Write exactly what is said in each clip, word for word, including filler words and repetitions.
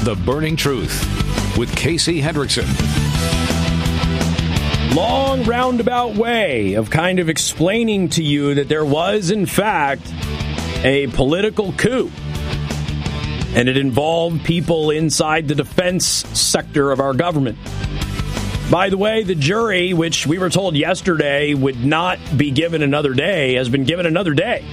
The Burning Truth with Casey Hendrickson. Long roundabout way of kind of explaining to you that there was, in fact, a political coup. And it involved people inside the defense sector of our government. By the way, the jury, which we were told yesterday would not be given another day, has been given another day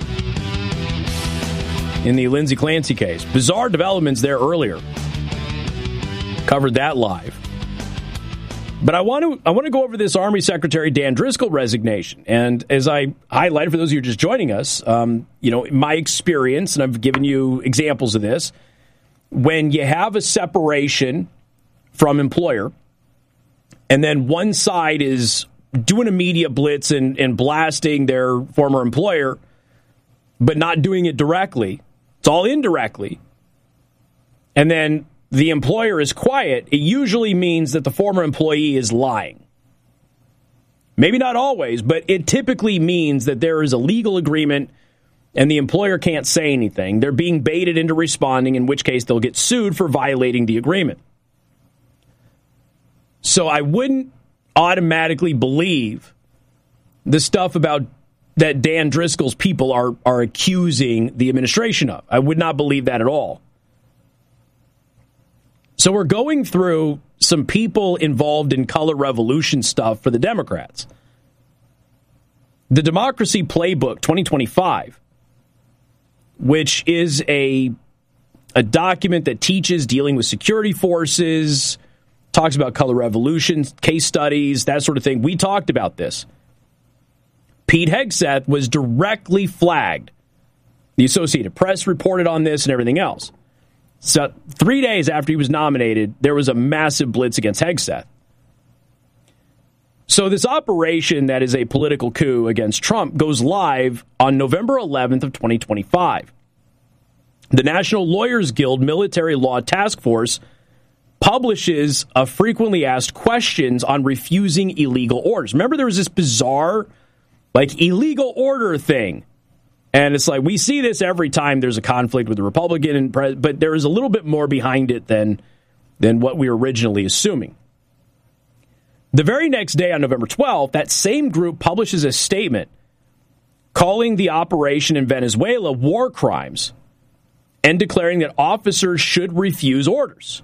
in the Lindsay Clancy case. Bizarre developments there earlier. Covered that live. But I want to I want to go over this Army Secretary Dan Driscoll resignation. And as I highlighted for those of you just joining us, um, you know, my experience, and I've given you examples of this, when you have a separation from employer, and then one side is doing a media blitz and, and blasting their former employer, but not doing it directly, it's all indirectly, and then the employer is quiet, it usually means that the former employee is lying. Maybe not always, but it typically means that there is a legal agreement and the employer can't say anything. They're being baited into responding, in which case they'll get sued for violating the agreement. So I wouldn't automatically believe the stuff about that Dan Driscoll's people are, are accusing the administration of. I would not believe that at all. So we're going through some people involved in color revolution stuff for the Democrats. The Democracy Playbook twenty twenty-five, which is a, a document that teaches dealing with security forces, talks about color revolutions, case studies, that sort of thing. We talked about this. Pete Hegseth was directly flagged. The Associated Press reported on this and everything else. So three days after he was nominated, there was a massive blitz against Hegseth. So this operation that is a political coup against Trump goes live on November eleventh of twenty twenty-five. The National Lawyers Guild Military Law Task Force publishes a frequently asked questions on refusing illegal orders. Remember, there was this bizarre, like, illegal order thing. And it's like, we see this every time there's a conflict with the Republican, and pres- but there is a little bit more behind it than, than what we were originally assuming. The very next day, on November twelfth, that same group publishes a statement calling the operation in Venezuela war crimes and declaring that officers should refuse orders.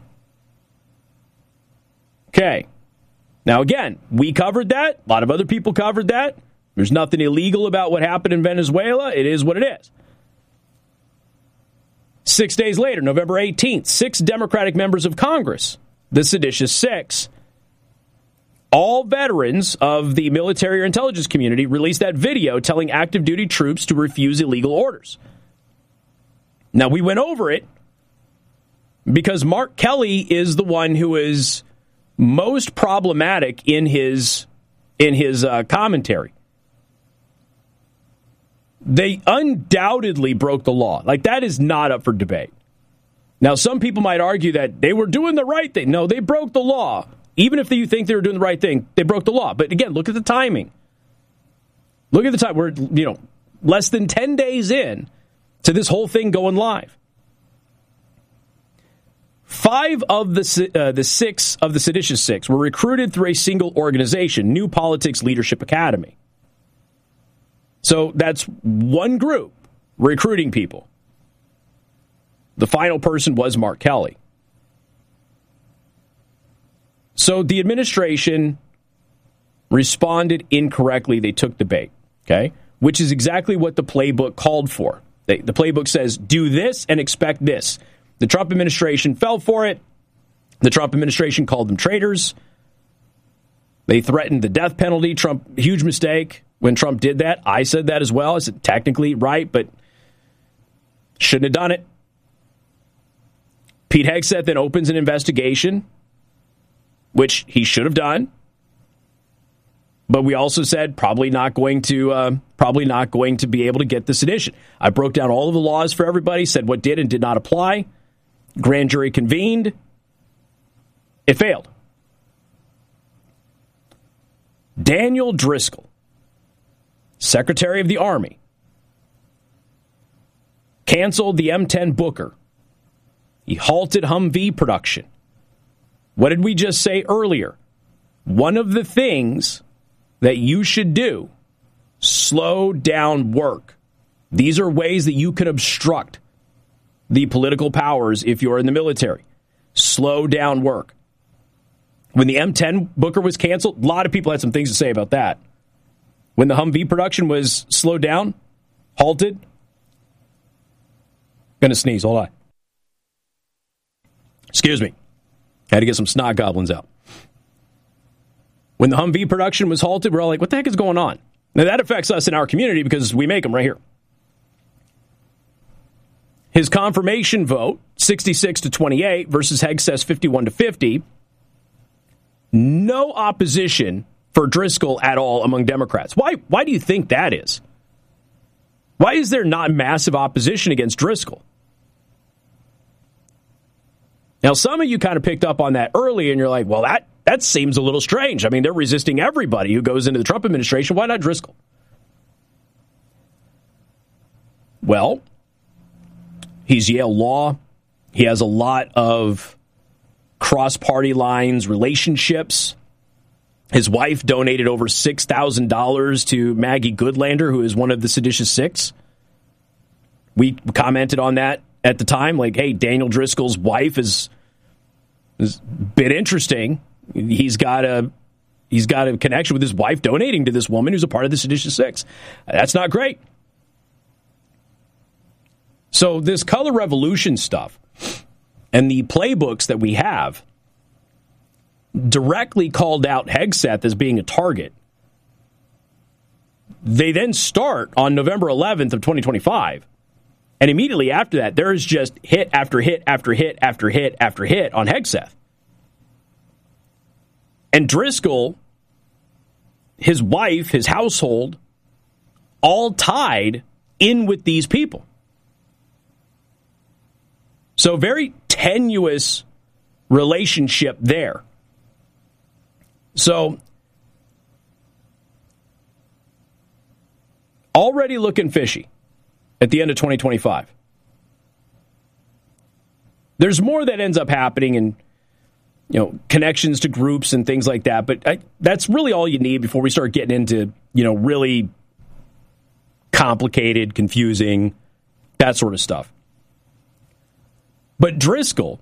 Okay. Now, again, we covered that. A lot of other people covered that. There's nothing illegal about what happened in Venezuela. It is what it is. Six days later, November eighteenth, six Democratic members of Congress, the seditious six, all veterans of the military or intelligence community, released that video telling active duty troops to refuse illegal orders. Now, we went over it because Mark Kelly is the one who is most problematic in his, in his uh, commentary. They undoubtedly broke the law. Like, that is not up for debate. Now, some people might argue that they were doing the right thing. No, they broke the law. Even if you think they were doing the right thing, they broke the law. But again, look at the timing. Look at the time. We're, you know, less than ten days in to this whole thing going live. Five of the uh, the six of the seditious six were recruited through a single organization, New Politics Leadership Academy. So that's one group recruiting people. The final person was Mark Kelly. So the administration responded incorrectly. They took the bait, okay? Which is exactly what the playbook called for. They, the playbook says, do this and expect this. The Trump administration fell for it. The Trump administration called them traitors. They threatened the death penalty. Trump, huge mistake. When Trump did that, I said that as well. I said, technically right, but shouldn't have done it. Pete Hegseth then opens an investigation, which he should have done. But we also said probably not going to uh, probably not going to be able to get the sedition. I broke down all of the laws for everybody, said what did and did not apply. Grand jury convened. It failed. Daniel Driscoll, Secretary of the Army, canceled the M ten Booker He halted Humvee production. What did we just say earlier? One of the things that you should do, slow down work. These are ways that you can obstruct the political powers if you're in the military. Slow down work. When the M ten Booker was canceled, a lot of people had some things to say about that. When the Humvee production was slowed down, halted. Gonna sneeze, hold on. Excuse me. Had to get some snot goblins out. When the Humvee production was halted, we're all like, what the heck is going on? Now, that affects us in our community because we make them right here. His confirmation vote, sixty-six to twenty-eight versus Hegseth's fifty-one to fifty. No opposition for Driscoll at all among Democrats. Why, why do you think that is? Why is there not massive opposition against Driscoll? Now, some of you kind of picked up on that early, and you're like, well, that, that seems a little strange. I mean, they're resisting everybody who goes into the Trump administration. Why not Driscoll? Well, he's Yale Law. He has a lot of cross-party lines, relationships. His wife donated over six thousand dollars to Maggie Goodlander, who is one of the seditious six. We commented on that at the time, like, hey, Daniel Driscoll's wife is, is a bit interesting. He's got a he's got a connection with his wife donating to this woman who's a part of the seditious six. That's not great. So this color revolution stuff and the playbooks that we have directly called out Hegseth as being a target. They then start on November eleventh of twenty twenty-five. And immediately after that, there is just hit after hit after hit after hit after hit on Hegseth. And Driscoll, his wife, his household, all tied in with these people. So very tenuous relationship there. So already looking fishy at the end of twenty twenty-five. There's more that ends up happening and, you know, connections to groups and things like that. But I, that's really all you need before we start getting into, you know, really complicated, confusing, that sort of stuff. But Driscoll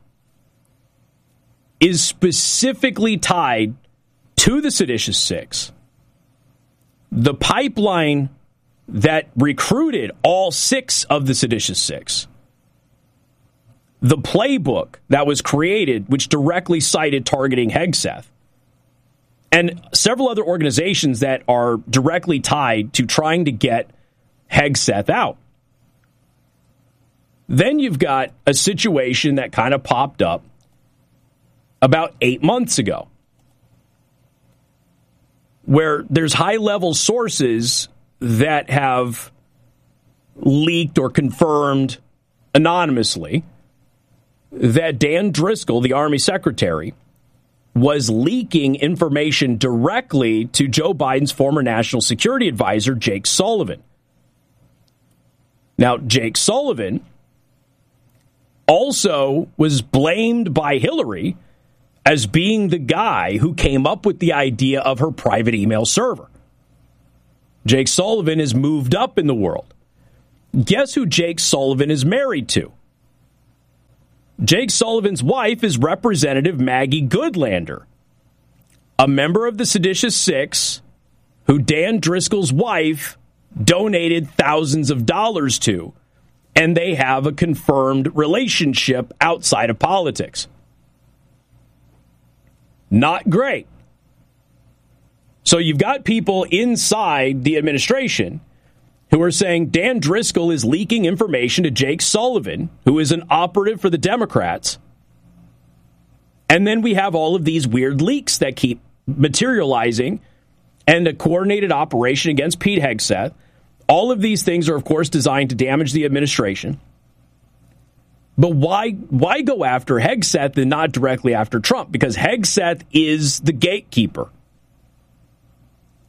is specifically tied to the seditious six. The pipeline that recruited all six of the seditious six. The playbook that was created, which directly cited targeting Hegseth. And several other organizations that are directly tied to trying to get Hegseth out. Then you've got a situation that kind of popped up about eight months ago, where there's high-level sources that have leaked or confirmed anonymously that Dan Driscoll, the Army Secretary, was leaking information directly to Joe Biden's former National Security Advisor, Jake Sullivan. Now, Jake Sullivan also was blamed by Hillary as being the guy who came up with the idea of her private email server. Jake Sullivan has moved up in the world. Guess who Jake Sullivan is married to? Jake Sullivan's wife is Representative Maggie Goodlander, a member of the seditious six who Dan Driscoll's wife donated thousands of dollars to, and they have a confirmed relationship outside of politics. Not great. So you've got people inside the administration who are saying Dan Driscoll is leaking information to Jake Sullivan, who is an operative for the Democrats. And then we have all of these weird leaks that keep materializing and a coordinated operation against Pete Hegseth. All of these things are, of course, designed to damage the administration. But why why go after Hegseth and not directly after Trump? Because Hegseth is the gatekeeper.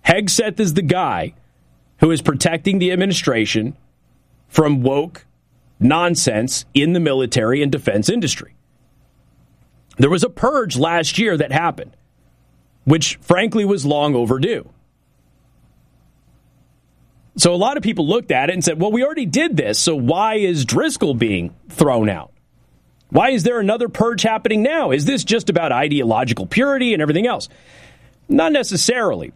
Hegseth is the guy who is protecting the administration from woke nonsense in the military and defense industry. There was a purge last year that happened, which frankly was long overdue. So a lot of people looked at it and said, well, we already did this, so why is Driscoll being thrown out? Why is there another purge happening now? Is this just about ideological purity and everything else? Not necessarily.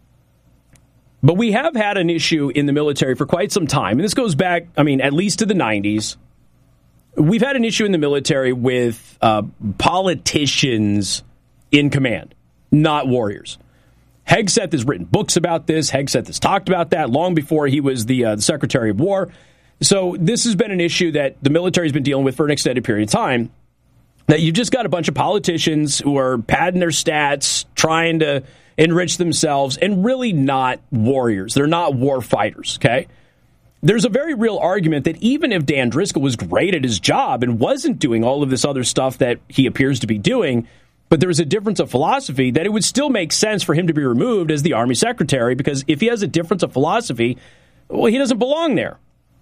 But we have had an issue in the military for quite some time, and this goes back, I mean, at least to the nineties. We've had an issue in the military with uh, politicians in command, not warriors. Hegseth has written books about this. Hegseth has talked about that long before he was the, uh, the Secretary of War. So this has been an issue that the military has been dealing with for an extended period of time, that you've just got a bunch of politicians who are padding their stats, trying to enrich themselves, and really not warriors. They're not war fighters, okay? There's a very real argument that even if Dan Driscoll was great at his job and wasn't doing all of this other stuff that he appears to be doing, but there was a difference of philosophy, that it would still make sense for him to be removed as the Army Secretary, because if he has a difference of philosophy, well, he doesn't belong there.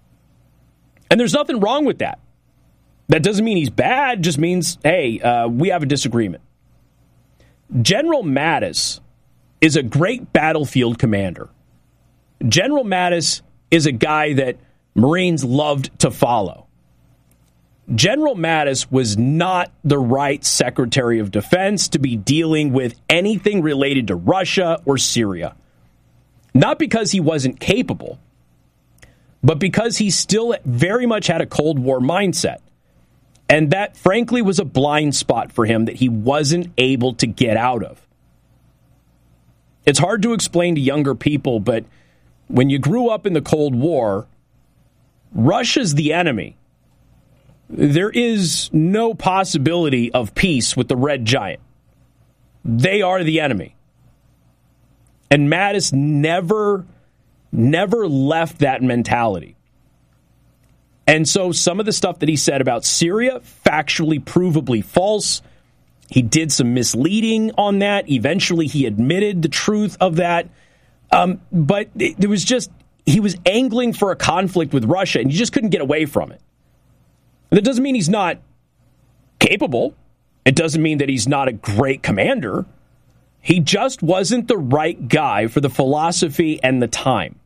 And there's nothing wrong with that. That doesn't mean he's bad, just means, hey, uh, we have a disagreement. General Mattis is a great battlefield commander. General Mattis is a guy that Marines loved to follow. General Mattis was not the right Secretary of Defense to be dealing with anything related to Russia or Syria. Not because he wasn't capable, but because he still very much had a Cold War mindset. And that, frankly, was a blind spot for him that he wasn't able to get out of. It's hard to explain to younger people, but when you grew up in the Cold War, Russia's the enemy. There is no possibility of peace with the Red Giant. They are the enemy. And Mattis never, never left that mentality. And so some of the stuff that he said about Syria, factually, provably false. He did some misleading on that. Eventually, he admitted the truth of that. Um, but it, it was just, he was angling for a conflict with Russia, and you just couldn't get away from it. And that doesn't mean he's not capable. It doesn't mean that he's not a great commander. He just wasn't the right guy for the philosophy and the time.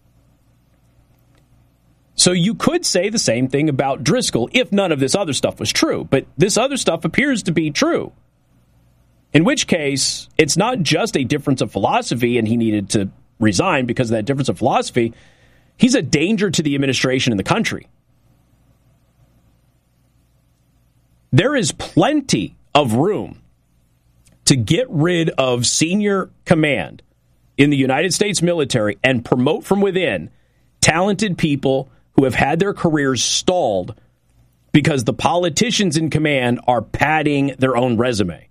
So you could say the same thing about Driscoll if none of this other stuff was true. But this other stuff appears to be true. In which case, it's not just a difference of philosophy and he needed to resign because of that difference of philosophy. He's a danger to the administration and the country. There is plenty of room to get rid of senior command in the United States military and promote from within talented people who have had their careers stalled because the politicians in command are padding their own resume.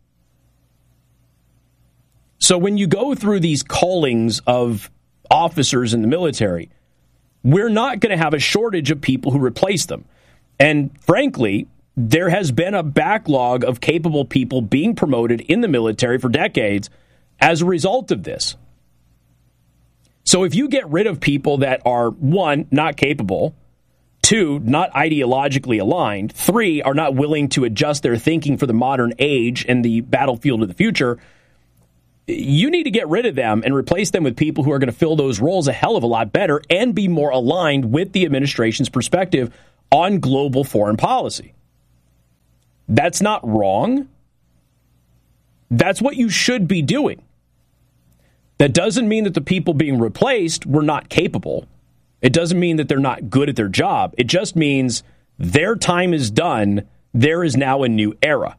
So when you go through these callings of officers in the military, we're not going to have a shortage of people who replace them. And frankly, there has been a backlog of capable people being promoted in the military for decades as a result of this. So if you get rid of people that are, one, not capable, two, not ideologically aligned, three, are not willing to adjust their thinking for the modern age and the battlefield of the future, you need to get rid of them and replace them with people who are going to fill those roles a hell of a lot better and be more aligned with the administration's perspective on global foreign policy. That's not wrong. That's what you should be doing. That doesn't mean that the people being replaced were not capable. It doesn't mean that they're not good at their job. It just means their time is done. There is now a new era.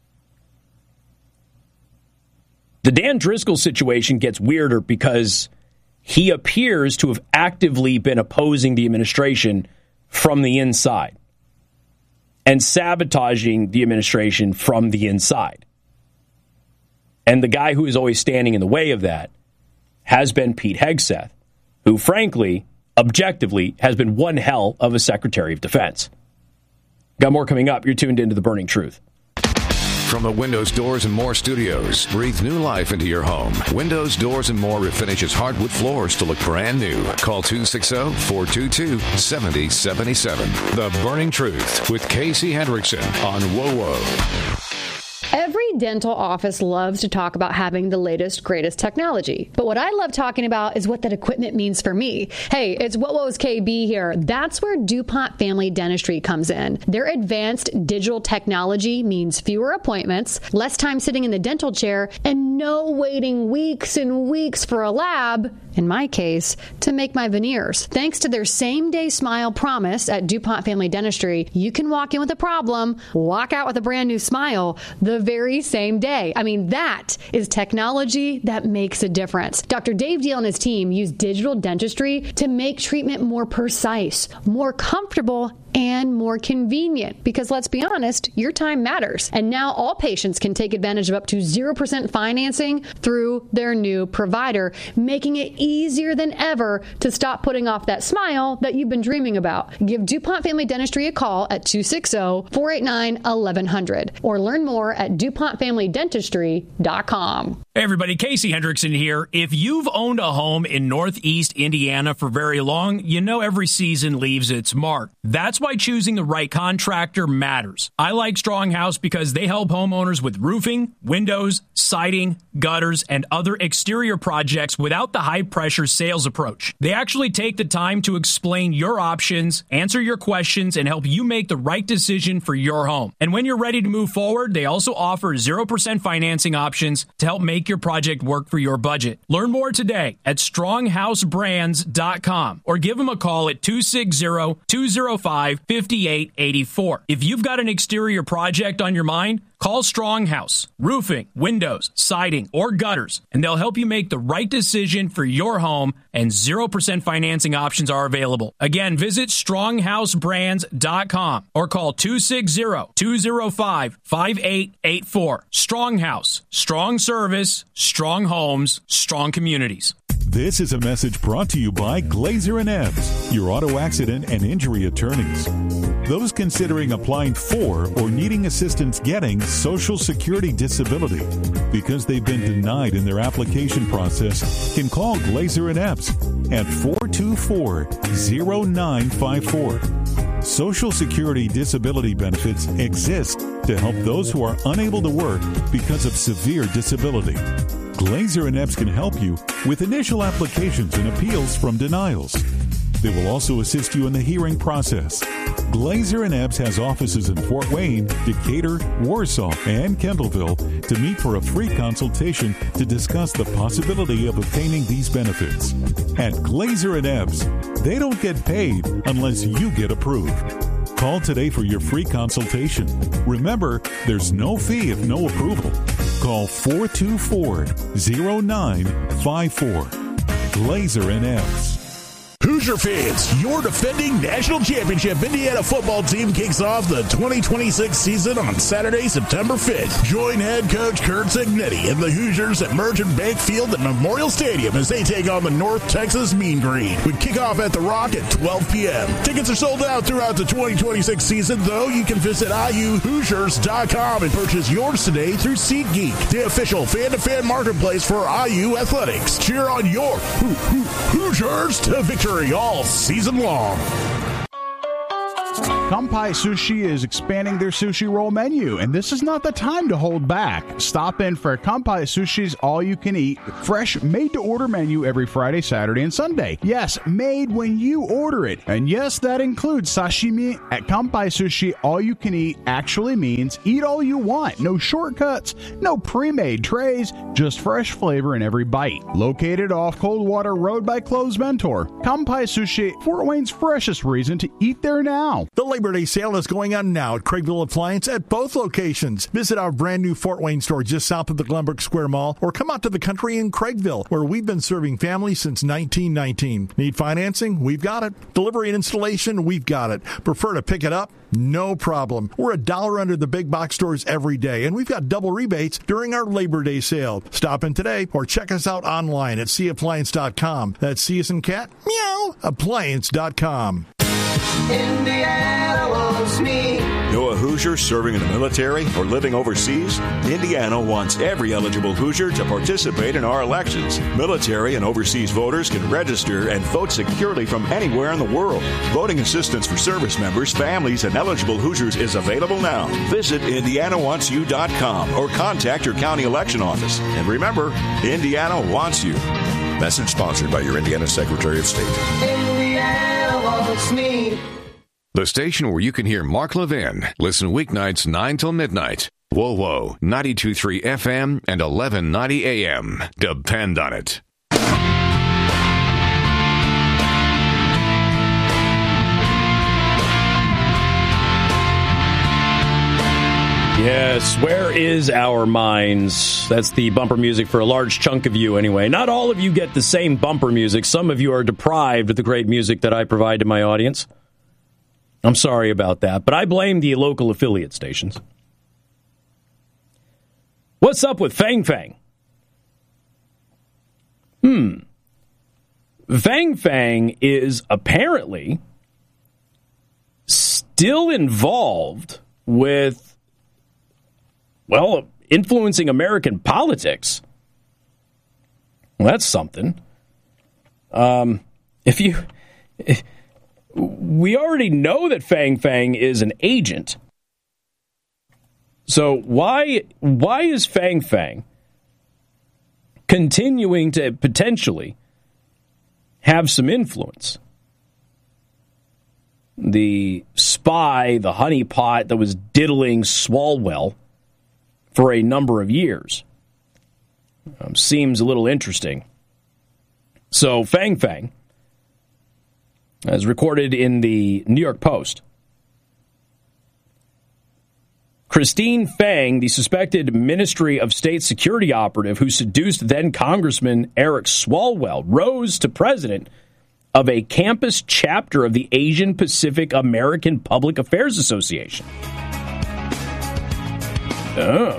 The Dan Driscoll situation gets weirder because he appears to have actively been opposing the administration from the inside and sabotaging the administration from the inside. And the guy who is always standing in the way of that has been Pete Hegseth, who, frankly, objectively, has been one hell of a Secretary of Defense. Got more coming up. You're tuned into The Burning Truth. From the Windows, Doors, and More studios, breathe new life into your home. Windows, Doors, and More refinishes hardwood floors to look brand new. Call two six zero, four two two, seven zero seven seven. The Burning Truth with Casey Hendrickson on WOWO. Every dental office loves to talk about having the latest, greatest technology. But what I love talking about is what that equipment means for me. Hey, it's WOWO's K B here. That's where DuPont Family Dentistry comes in. Their advanced digital technology means fewer appointments, less time sitting in the dental chair, and no waiting weeks and weeks for a lab, in my case, to make my veneers. Thanks to their same-day smile promise at DuPont Family Dentistry, you can walk in with a problem, walk out with a brand new smile the very same day. I mean, that is technology that makes a difference. Doctor Dave Deal and his team use digital dentistry to make treatment more precise, more comfortable, and more convenient. Because let's be honest, your time matters. And now all patients can take advantage of up to zero percent financing through their new provider, making it easier than ever to stop putting off that smile that you've been dreaming about. Give DuPont Family Dentistry a call at two six zero, four eight nine, eleven hundred or learn more at DuPont Family Dentistry dot com. Hey everybody, Casey Hendrickson here. If you've owned a home in Northeast Indiana for very long, you know every season leaves its mark. That's why choosing the right contractor matters. I like Stronghouse because they help homeowners with roofing, windows, siding, gutters, and other exterior projects without the high-pressure sales approach. They actually take the time to explain your options, answer your questions, and help you make the right decision for your home. And when you're ready to move forward, they also offer zero percent financing options to help make your project work for your budget. Learn more today at stronghouse brands dot com or give them a call at two six zero, two zero five, five eight eight four. If you've got an exterior project on your mind, call Stronghouse, roofing, windows, siding, or gutters, and they'll help you make the right decision for your home, and zero percent financing options are available. Again, visit stronghouse brands dot com or call two six zero, two zero five, five eight eight four. Stronghouse, strong service, strong homes, strong communities. This is a message brought to you by Glazer and Ebbs, your auto accident and injury attorneys. Those considering applying for or needing assistance getting Social Security disability because they've been denied in their application process can call Glazer and Ebbs at four two four, zero nine five four. Social Security disability benefits exist to help those who are unable to work because of severe disability. Glazer and Ebbs can help you with initial applications and appeals from denials. They will also assist you in the hearing process. Glazer and Ebbs has offices in Fort Wayne, Decatur, Warsaw, and Kendallville to meet for a free consultation to discuss the possibility of obtaining these benefits. At Glazer and Ebbs, they don't get paid unless you get approved. Call today for your free consultation. Remember, there's no fee if no approval. Call four two four, zero nine five four. Glazer and Ebbs. Hoosier fans, your defending national championship Indiana football team kicks off the twenty twenty-six season on Saturday, September fifth. Join head coach Kurt Cignetti and the Hoosiers at Merchant Bank Field at Memorial Stadium as they take on the North Texas Mean Green, with kickoff at The Rock at twelve p.m. Tickets are sold out throughout the twenty twenty-six season, though you can visit I U Hoosiers dot com and purchase yours today through SeatGeek, the official fan-to-fan marketplace for I U athletics. Cheer on your Hoosiers to victory all season long. Kampai Sushi is expanding their sushi roll menu, and this is not the time to hold back. Stop in for Kampai Sushi's all-you-can-eat, fresh, made-to-order menu every Friday, Saturday, and Sunday. Yes, made when you order it. And yes, that includes sashimi. At Kampai Sushi, all-you-can-eat actually means eat all you want. No shortcuts, no pre-made trays, just fresh flavor in every bite. Located off Coldwater Road by Cloves Mentor, Kampai Sushi, Fort Wayne's freshest reason to eat there now. The Labor Day sale is going on now at Craigville Appliance at both locations. Visit our brand new Fort Wayne store just south of the Glenbrook Square Mall, or come out to the country in Craigville, where we've been serving families since nineteen nineteen. Need financing? We've got it. Delivery and installation? We've got it. Prefer to pick it up? No problem. We're a dollar under the big box stores every day, and we've got double rebates during our Labor Day sale. Stop in today or check us out online at c appliance dot com. That's C as in cat, meow, appliance dot com. Indiana loves me. Know a Hoosier serving in the military or living overseas? Indiana wants every eligible Hoosier to participate in our elections. Military and overseas voters can register and vote securely from anywhere in the world. Voting assistance for service members, families, and eligible Hoosiers is available now. Visit indiana wants you dot com or contact your county election office. And remember, Indiana wants you. Message sponsored by your Indiana Secretary of State. Indiana wants me. The station where you can hear Mark Levin. Listen weeknights nine till midnight. Whoa, whoa, ninety-two point three F M and eleven ninety A M. Depend on it. Yes, where is our minds? That's the bumper music for a large chunk of you anyway. Not all of you get the same bumper music. Some of you are deprived of the great music that I provide to my audience. I'm sorry about that, but I blame the local affiliate stations. What's up with Fang Fang? Hmm. Fang Fang is apparently still involved with, well, influencing American politics. Well, that's something. Um, if you, if, we already know that Fang Fang is an agent. So why why is Fang Fang continuing to potentially have some influence? The spy, the honeypot that was diddling Swalwell for a number of years. Um, seems a little interesting. So Fang Fang, as recorded in the New York Post, Christine Fang, the suspected Ministry of State Security operative who seduced then-Congressman Eric Swalwell, rose to president of a campus chapter of the Asian Pacific American Public Affairs Association. Oh.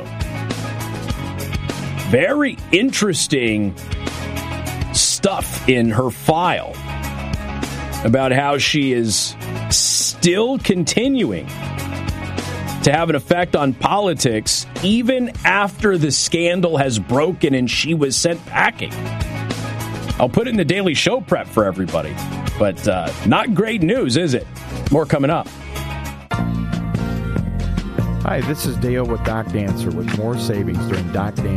Very interesting stuff in her file about how she is still continuing to have an effect on politics even after the scandal has broken and she was sent packing. I'll put it in the Daily Show prep for everybody, but uh, not great news, is it? More coming up. Hi, this is Dale with Doc Dancer with more savings during Doc Dancer